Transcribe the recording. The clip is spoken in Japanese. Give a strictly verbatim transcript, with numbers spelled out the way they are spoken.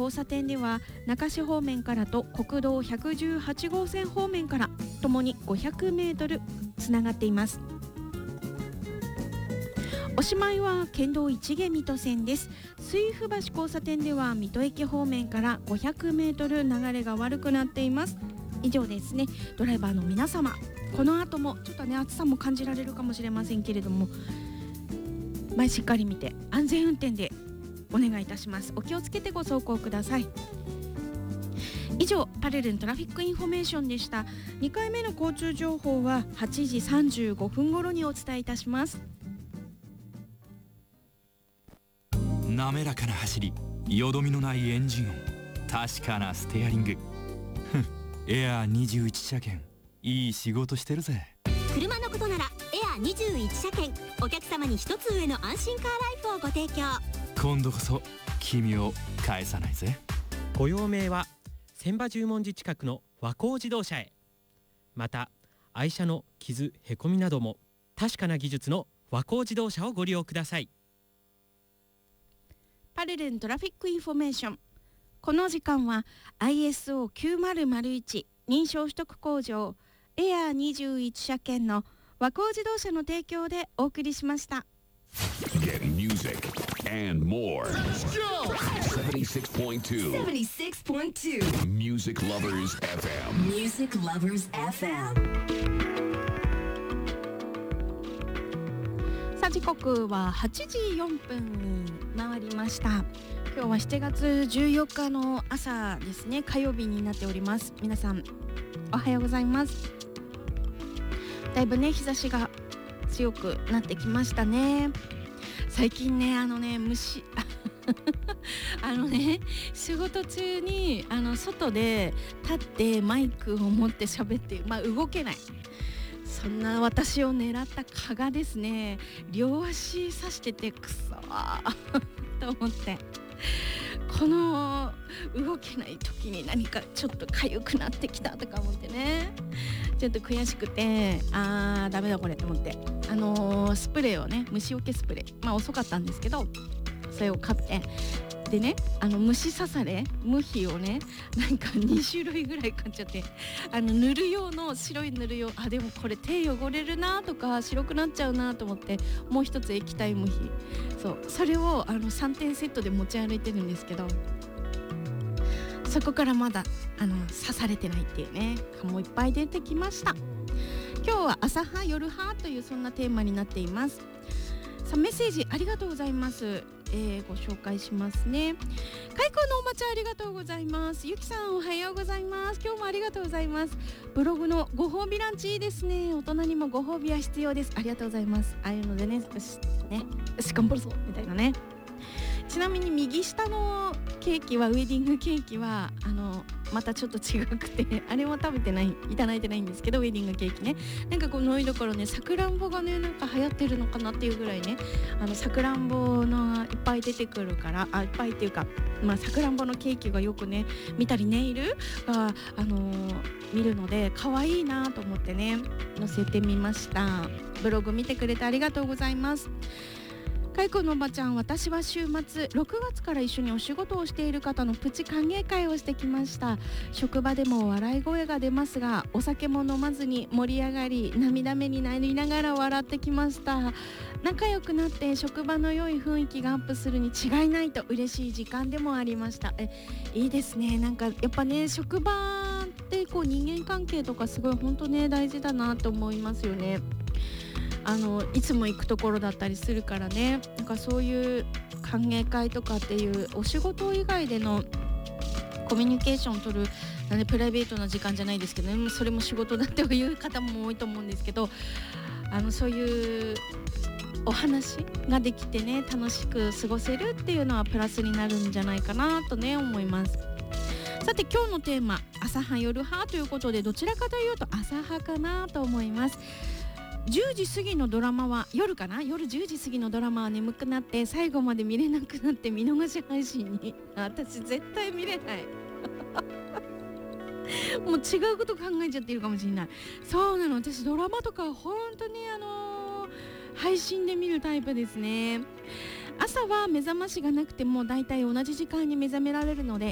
交差点では中市方面からと国道ひゃくじゅうはち号線方面からともにごひゃくメートルつながっています。おしまいは県道一毛水戸線です。水府橋交差点では水戸駅方面からごひゃくメートル流れが悪くなっています。以上ですね。ドライバーの皆様、この後もちょっとね暑さも感じられるかもしれませんけれども、前しっかり見て安全運転でお願いいたします。お気をつけてご走行ください。以上、パレルントラフィックインフォメーションでした。にかいめの交通情報ははちじさんじゅうごふん頃にお伝えいたします。 滑らかな走り、よどみのないエンジン音、確かなステアリング。エアーにじゅういち車検、いい仕事してるぜ。 車のことならエアーにじゅういち車検、お客様に一つ上の安心カーライフをご提供。 今度こそ君を返さないぜ。 ご用命は千葉十文字近くの和光自動車へ。また愛車の傷へこみなども確かな技術の和光自動車をご利用ください。 パレルントラフィックインフォメーション、この時間は アイエスオーきゅうまるまるいち 認証取得工場エアーにじゅういち車検の和光自動車の提供でお送りしました。 Get music and more. seventy-six point two seventy-six point two Music Lovers エフエム. Music Lovers エフエム。 さあ時刻ははちじよんぷんに回りました。今日はしちがつじゅうよっかの朝ですね。火曜日になっております。皆さんおはようございます。だいぶね日差しが強くなってきましたね。最近ねあのね虫あのね仕事中にあの外で立ってマイクを持って喋って、まあ動けない、そんな私を狙った蚊がですね両足刺しててくそーと思って、この動けない時に何かちょっと痒くなってきたとか思ってね、ちょっと悔しくて、あーダメだこれと思って、あのー、スプレーをね、虫除けスプレー、まあ遅かったんですけどそれを買って、でね、あの虫刺され無比をねなんかに種類ぐらい買っちゃって、あの塗る用の白い塗る用、あでもこれ手汚れるなとか白くなっちゃうなと思って、もう一つ液体無比、そうそれをあのさんてんセットで持ち歩いてるんですけど、そこからまだあの刺されてないっていうね蚊もいっぱい出てきました。今日は朝派夜派というそんなテーマになっています。さあメッセージありがとうございます。えー、ご紹介しますね。開口のおばちゃんありがとうございます。ゆきさんおはようございます。今日もありがとうございます。ブログのご褒美ランチいいですね。大人にもご褒美は必要です。ありがとうございます。ああいうのでね少しねよし頑張るぞみたいなね。ちなみに右下のケーキはウェディングケーキはあのまたちょっと違くてあれも食べてないいただいてないんですけど、ウェディングケーキね、なんかこのいところねさくらんぼがねなんか流行ってるのかなっていうぐらいね、あのさくらんぼのいっぱい出てくるから、あいっぱいっていうかまあさくらんぼのケーキがよくね見たりネイルがあのー、見るので可愛いなと思ってね載せてみました。ブログ見てくれてありがとうございます。かいこのおばちゃん、私は週末ろくがつから一緒にお仕事をしている方のプチ歓迎会をしてきました。職場でも笑い声が出ますがお酒も飲まずに盛り上がり涙目になりながら笑ってきました。仲良くなって職場の良い雰囲気がアップするに違いないと嬉しい時間でもありました。えいいですね。なんかやっぱね職場ってこう人間関係とかすごい本当ね大事だなと思いますよね。あのいつも行くところだったりするからね、なんかそういう歓迎会とかっていうお仕事以外でのコミュニケーションを取るなんでプライベートな時間じゃないですけどね、それも仕事だっていう方も多いと思うんですけど、あのそういうお話ができてね楽しく過ごせるっていうのはプラスになるんじゃないかなとね思います。さて今日のテーマ朝派夜派ということで、どちらかというと朝派かなと思います。じゅうじ過ぎのドラマは夜かな夜じゅうじ過ぎのドラマは眠くなって最後まで見れなくなって見逃し配信に私絶対見れないもう違うこと考えちゃってるかもしれない。そうなの、私ドラマとか本当にあのー、配信で見るタイプですね。朝は目覚ましがなくてもだいたい同じ時間に目覚められるので